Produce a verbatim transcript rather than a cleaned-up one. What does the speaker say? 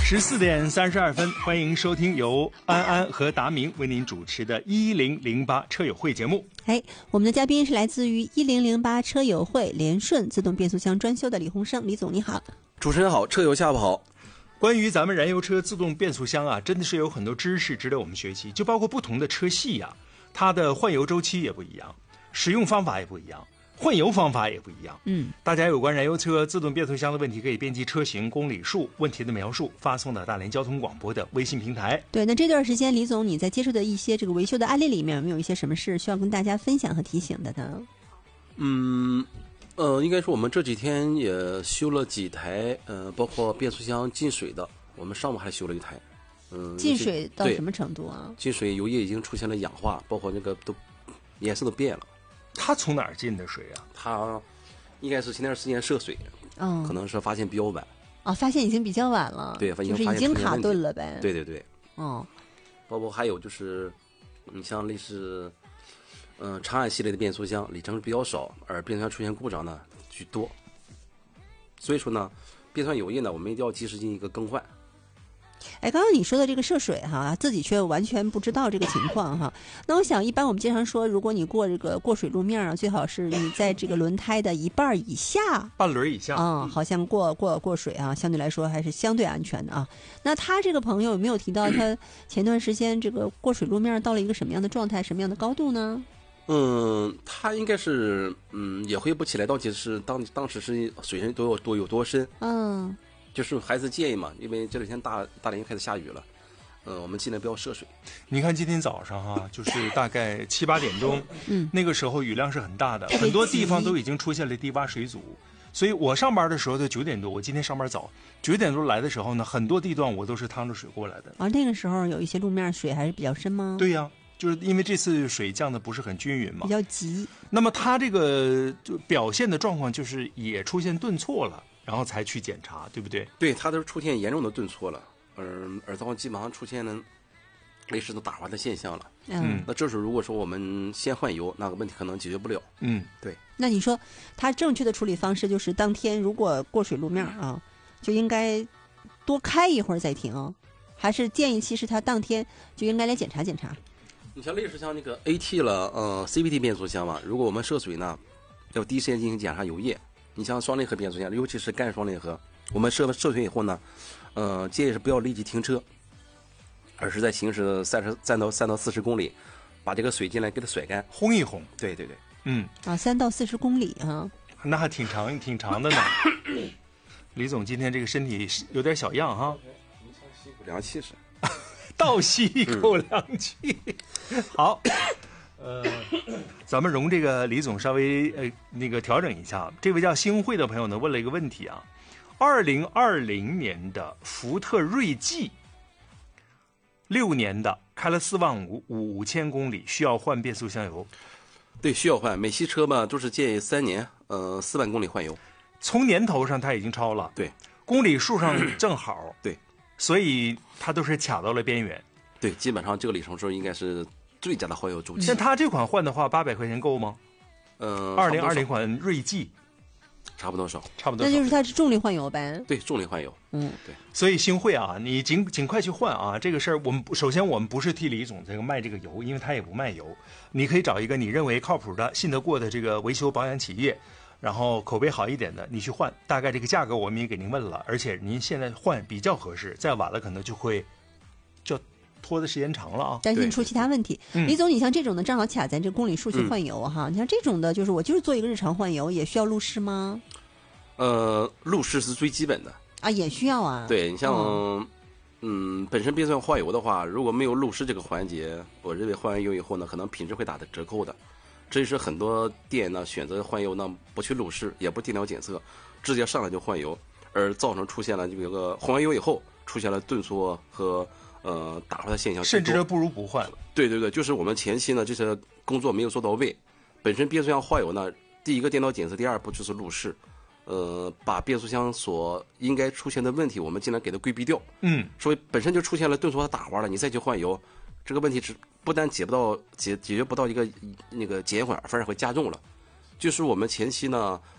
十四点三十二分，欢迎收听由安安和达明为您主持的一零零八车友会节目。 哎，我们的嘉宾是来自于一零零八车友会联顺自动变速箱专修的李洪生，李总你好。 主持人好，车友下午好。 关于咱们燃油车自动变速箱啊，真的是有很多知识值得我们学习，就包括不同的车系啊，它的换油周期也不一样，使用方法也不一样，换油方法也不一样。 嗯， 大家有关燃油车自动变速箱的问题，可以编辑车型、公里数、问题的描述，发送到大连交通广播的微信平台。 对，那这段时间李总你在接触的一些这个维修的案例里面，有没有一些什么事需要跟大家分享和提醒的呢？ 嗯，呃，应该说我们这几天也修了几台，呃，包括变速箱进水的，我们上午还修了一台。嗯， 进水到什么程度啊？ 进水油液已经出现了氧化，包括那个都颜色都变了。 它从哪儿进的水啊？ 它应该是前段时间涉水，嗯，可能是发现比较晚。 啊，发现已经比较晚了。 对， 就是已经卡顿了呗。 对对对。 哦。 包括还有就是，你像类似，嗯、呃，长安系列的变速箱里程比较少，而变速箱出现故障呢居多。所以说呢，变速箱油液呢，我们一定要及时进行一个更换。 哎，刚刚你说的这个涉水哈，自己却完全不知道这个情况哈。那我想，一般我们经常说，如果你过这个过水路面啊，最好是你在这个轮胎的一半以下， 半轮以下啊、嗯，好像过过过水啊，相对来说还是相对安全的啊。那他这个朋友有没有提到他前段时间这个过水路面到了一个什么样的状态、什么样的高度呢？ 嗯，他应该是嗯也回忆不起来到底是当当时是水深多有多有多深。 嗯。 就是还是建议嘛，因为这两天大大连开始下雨了，呃，我们尽量不要涉水。 你看今天早上哈、啊，就是大概七八点钟，嗯，那个时候雨量是很大的，很多地方都已经出现了低洼水阻。所以我上班的时候在九点多，我今天上班早，九点多来的时候呢，很多地段我都是趟着水过来的。 啊，那个时候有一些路面水还是比较深吗？ 对呀、啊，就是因为这次水降的不是很均匀嘛， 比较急。 那么它这个就表现的状况就是也出现顿挫了。然后才去检查，对不对？ 对，它都是出现严重的顿挫了，而而到基本上出现了类似的打滑的现象了。 嗯， 那这时候如果说我们先换油，那个问题可能解决不了。 嗯， 对。 那你说，它正确的处理方式就是当天如果过水路面啊，就应该多开一会儿再停，还是建议其实它当天就应该来检查检查？ 你像类似像那个 A T 了，呃 C V T 变速箱嘛，如果我们涉水呢，要第一时间进行检查油液。你像双离合变速箱，尤其是干双离合，我们涉涉水以后呢，呃，建议是不要立即停车，而是在行驶三十三到三到四十公里，把这个水进来给它甩干， 轰一轰。 对对对， 嗯， 啊，三到四十公里啊， 那还挺长挺长的呢。李总今天这个身体有点小样哈， 吸口凉气是， 倒吸一口凉气。嗯、好。呃，咱们容这个李总稍微呃那个调整一下。这位叫星慧的朋友呢问了一个问题啊，二零二零年的福特锐际，六年的开了四万五五千公里，需要换变速箱油。 对，需要换。美系车嘛，都是建议三年，呃，四万公里换油。 从年头上它已经超了， 对， 公里数上正好， 对， 所以它都是卡到了边缘。 对，基本上这个里程数应该是最佳的换油周期。 那它这款换的话，八百块钱够吗？ 呃， 二零二零款锐际， 差不多少？ 差不多少。 那就是它是重力换油呗？ 对，重力换油。 嗯， 对。 所以星慧啊，你尽尽快去换啊！这个事儿，我们首先我们不是替李总这个卖这个油，因为他也不卖油。你可以找一个你认为靠谱的、信得过的这个维修保养企业，然后口碑好一点的，你去换。大概这个价格我们也给您问了，而且您现在换比较合适，再晚了可能就会就。拖的时间长了啊， 担心出其他问题。李总，你像这种的正好卡在这公里数去换油哈、嗯，你像这种的，就是我就是做一个日常换油，也需要路试吗？ 呃，路试是最基本的啊，也需要啊。 对你像、 哦、 嗯，本身变速箱换油的话，如果没有路试这个环节，我认为换完油以后呢，可能品质会打的折扣的。这也是很多店呢选择换油呢不去路试，也不电脑检测，直接上来就换油，而造成出现了这个换完油以后出现了顿挫和。呃，打滑的现象， 甚至不如不换。 对对对，就是我们前期呢这些工作没有做到位。本身变速箱换油呢，第一个电脑检测，第二步就是路试，呃，把变速箱所应该出现的问题，我们尽量给它规避掉。 嗯， 所以本身就出现了顿挫和打滑了，你再去换油，这个问题只不但解不到解解决不到一个那个减缓，反而会加重了。就是我们前期呢，